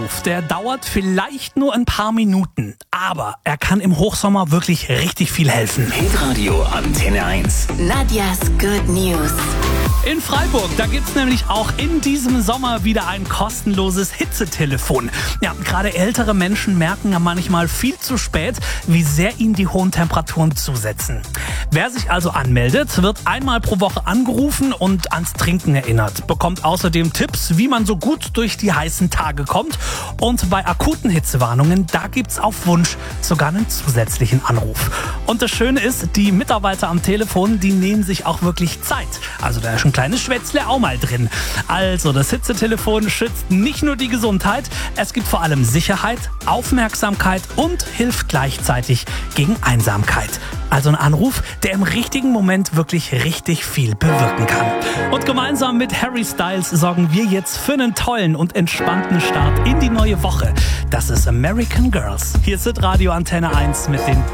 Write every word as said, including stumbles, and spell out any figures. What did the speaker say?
Anruf, der dauert vielleicht nur ein paar Minuten, aber er kann im Hochsommer wirklich richtig viel helfen. Hitradio Antenne eins. Nadjas Good News. In Freiburg, da gibt's nämlich auch in diesem Sommer wieder ein kostenloses Hitzetelefon. Ja, gerade ältere Menschen merken ja manchmal viel zu spät, wie sehr ihnen die hohen Temperaturen zusetzen. Wer sich also anmeldet, wird einmal pro Woche angerufen und ans Trinken erinnert, bekommt außerdem Tipps, wie man so gut durch die heißen Tage kommt. Und bei akuten Hitzewarnungen, da gibt's auf Wunsch sogar einen zusätzlichen Anruf. Und das Schöne ist, die Mitarbeiter am Telefon, die nehmen sich auch wirklich Zeit. Also da ist ein kleines Schwätzle auch mal drin. Also das Hitzetelefon schützt nicht nur die Gesundheit, es gibt vor allem Sicherheit, Aufmerksamkeit und hilft gleichzeitig gegen Einsamkeit. Also ein Anruf, der im richtigen Moment wirklich richtig viel bewirken kann. Und gemeinsam mit Harry Styles sorgen wir jetzt für einen tollen und entspannten Start in die neue Woche. Das ist American Girls. Hier ist Radio Antenne eins mit den